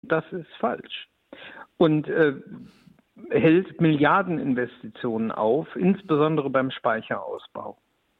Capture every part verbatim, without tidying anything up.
Das ist falsch. Und äh, hält Milliardeninvestitionen auf, insbesondere beim Speicherausbau.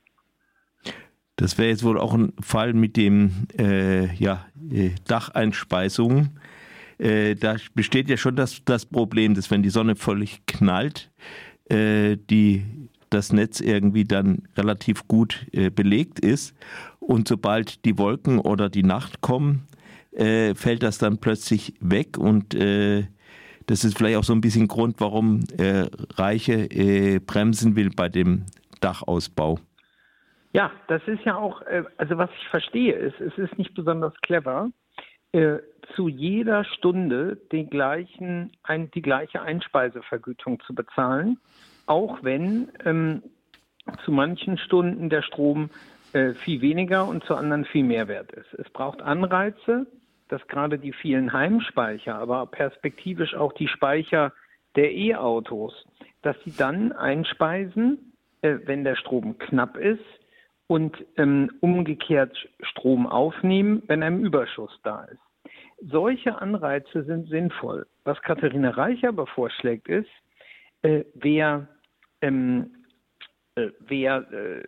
Das wäre jetzt wohl auch ein Fall mit dem äh, ja, Dacheinspeisung. Äh, da besteht ja schon das, das Problem, dass wenn die Sonne völlig knallt, äh, die, das Netz irgendwie dann relativ gut äh, belegt ist. Und sobald die Wolken oder die Nacht kommen, äh, fällt das dann plötzlich weg. Und äh, das ist vielleicht auch so ein bisschen Grund, warum äh, Reiche äh, bremsen will bei dem Dachausbau. Ja, das ist ja auch, also was ich verstehe, ist, es ist nicht besonders clever, äh, zu jeder Stunde den gleichen, ein, die gleiche Einspeisevergütung zu bezahlen, auch wenn ähm, zu manchen Stunden der Strom äh, viel weniger und zu anderen viel mehr wert ist. Es braucht Anreize, dass gerade die vielen Heimspeicher, aber perspektivisch auch die Speicher der E-Autos, dass sie dann einspeisen, äh, wenn der Strom knapp ist, und ähm, umgekehrt Strom aufnehmen, wenn ein Überschuss da ist. Solche Anreize sind sinnvoll. Was Katharina Reich aber vorschlägt ist, äh, wer, ähm, äh, wer, äh,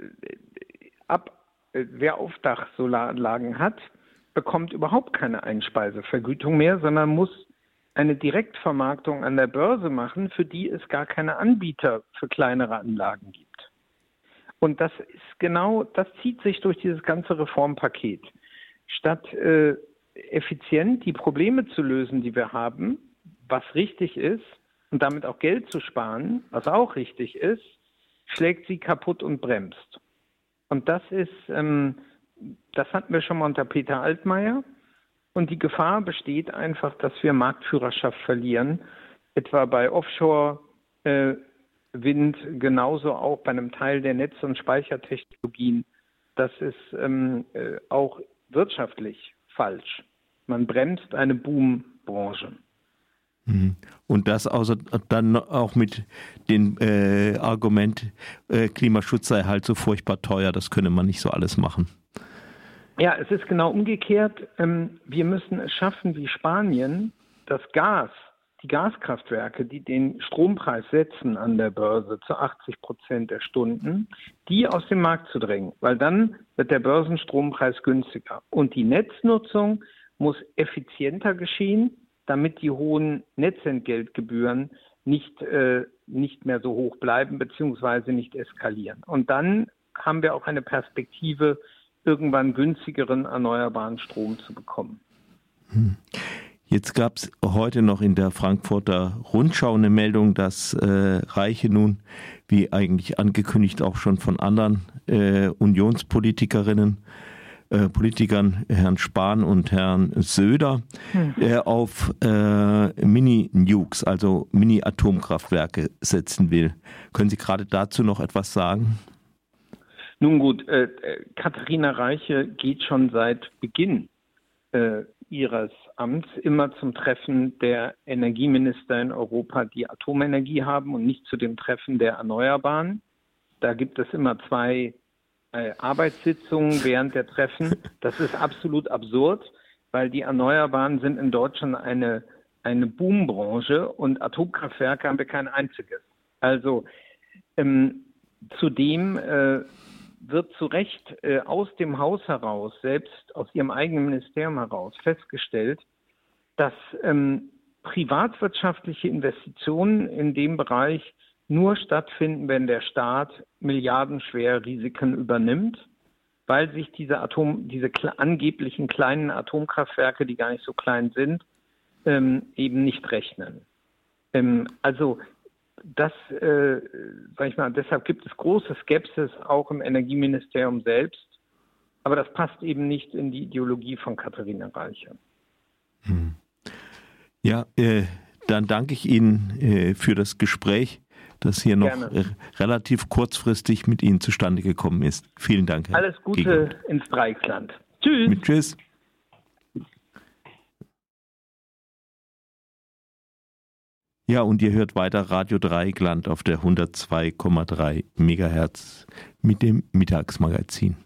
ab, äh, wer auf Dach Solaranlagen hat, bekommt überhaupt keine Einspeisevergütung mehr, sondern muss eine Direktvermarktung an der Börse machen, für die es gar keine Anbieter für kleinere Anlagen gibt. Und das ist genau, das zieht sich durch dieses ganze Reformpaket. Statt äh, effizient die Probleme zu lösen, die wir haben, was richtig ist, und damit auch Geld zu sparen, was auch richtig ist, schlägt sie kaputt und bremst. Und das ist, ähm, das hatten wir schon mal unter Peter Altmaier. Und die Gefahr besteht einfach, dass wir Marktführerschaft verlieren, etwa bei Offshore, äh, Wind, genauso auch bei einem Teil der Netz- und Speichertechnologien. Das ist ähm, äh, auch wirtschaftlich falsch. Man bremst eine Boombranche. Und das außer, dann auch mit dem äh, Argument, äh, Klimaschutz sei halt so furchtbar teuer, das könne man nicht so alles machen. Ja, es ist genau umgekehrt. Ähm, wir müssen es schaffen, wie Spanien, das Gas, die Gaskraftwerke, die den Strompreis setzen an der Börse zu achtzig Prozent der Stunden, die aus dem Markt zu drängen, weil dann wird der Börsenstrompreis günstiger. Und die Netznutzung muss effizienter geschehen, damit die hohen Netzentgeltgebühren nicht, äh, nicht mehr so hoch bleiben bzw. nicht eskalieren. Und dann haben wir auch eine Perspektive, irgendwann günstigeren erneuerbaren Strom zu bekommen. Hm. Jetzt gab es heute noch in der Frankfurter Rundschau eine Meldung, dass äh, Reiche nun, wie eigentlich angekündigt auch schon von anderen äh, Unionspolitikerinnen, äh, Politikern, Herrn Spahn und Herrn Söder, hm. äh, auf äh, Mini-Nukes, also Mini-Atomkraftwerke setzen will. Können Sie gerade dazu noch etwas sagen? Nun gut, äh, Katharina Reiche geht schon seit Beginn äh, ihres Amts immer zum Treffen der Energieminister in Europa, die Atomenergie haben, und nicht zu dem Treffen der Erneuerbaren. Da gibt es immer zwei äh, Arbeitssitzungen während der Treffen. Das ist absolut absurd, weil die Erneuerbaren sind in Deutschland eine, eine Boombranche und Atomkraftwerke haben wir kein einziges. Also ähm, zudem äh, wird zu Recht äh, aus dem Haus heraus, selbst aus ihrem eigenen Ministerium heraus, festgestellt, dass ähm, privatwirtschaftliche Investitionen in dem Bereich nur stattfinden, wenn der Staat milliardenschwere Risiken übernimmt, weil sich diese Atom, diese kle- angeblichen kleinen Atomkraftwerke, die gar nicht so klein sind, ähm, eben nicht rechnen. Ähm, also Das, äh, sag ich mal, deshalb gibt es große Skepsis auch im Energieministerium selbst. Aber das passt eben nicht in die Ideologie von Katharina Reiche. Hm. Ja, äh, dann danke ich Ihnen äh, für das Gespräch, das hier noch äh, relativ kurzfristig mit Ihnen zustande gekommen ist. Vielen Dank, Herr Alles Gute Gegenwart. ins Dreiecksland. Tschüss. Mit Tschüss. Ja, und ihr hört weiter Radio Dreieckland auf der hundertzwei Komma drei Megahertz mit dem Mittagsmagazin.